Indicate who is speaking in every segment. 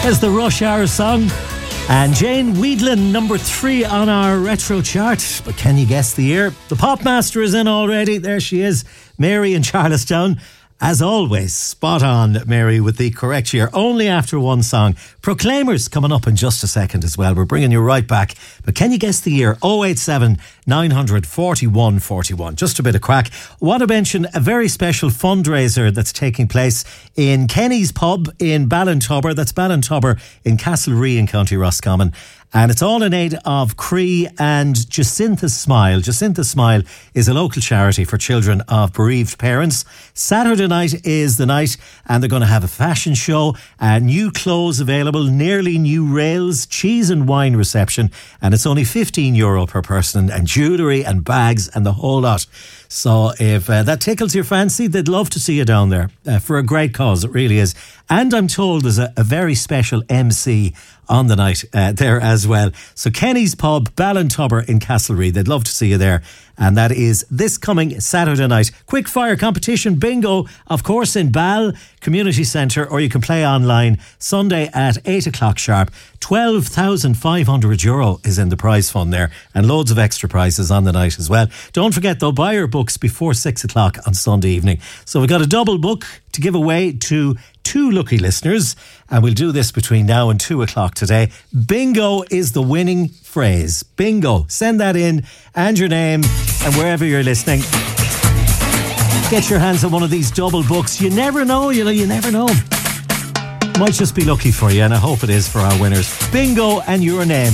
Speaker 1: There's the Rush Hour song. And Jane Weedlin, number 3 on our retro chart. But can you guess the year? The Pop Master is in already. There she is, Mary in Charlestown. As always, spot on, Mary, with the correct year. Only after one song. Proclaimers coming up in just a second as well. We're bringing you right back. But can you guess the year? 087 900 41 41. Just a bit of crack. Want to mention a very special fundraiser that's taking place in Kenny's Pub in Ballintubber. That's Ballintubber in Castlerea in County Roscommon. And it's all in aid of Cree and Jacinta Smile. Jacinta Smile is a local charity for children of bereaved parents. Saturday night is the night, and they're going to have a fashion show, new clothes available, nearly new rails, cheese and wine reception, and it's only €15 per person, and jewellery and bags and the whole lot. So if that tickles your fancy, they'd love to see you down there for a great cause. It really is. And I'm told there's a very special MC on the night there as well. So Kenny's Pub, Ballintubber in Castlerea. They'd love to see you there. And that is this coming Saturday night. Quick fire competition bingo, of course, in Ball Community Centre, or you can play online Sunday at 8 o'clock sharp. €12,500 is in the prize fund there, and loads of extra prizes on the night as well. Don't forget though, buy your books before 6 o'clock on Sunday evening. So we've got a double book to give away to 2 lucky listeners, and we'll do this between now and 2 o'clock today. Bingo is the winning phrase. Bingo. Send that in and your name and wherever you're listening. Get your hands on one of these double books. You never know, you never know. Might just be lucky for you, and I hope it is for our winners. Bingo and your name.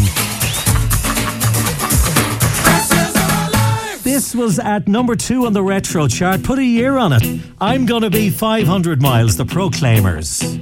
Speaker 1: This was at number 2 on the retro chart. Put a year on it. I'm Gonna Be 500 Miles, the Proclaimers.